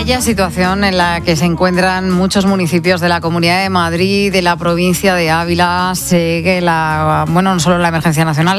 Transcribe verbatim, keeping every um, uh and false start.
Vaya situación en la que se encuentran muchos municipios de la Comunidad de Madrid, de la provincia de Ávila. Sigue la, bueno, no solo la emergencia nacional,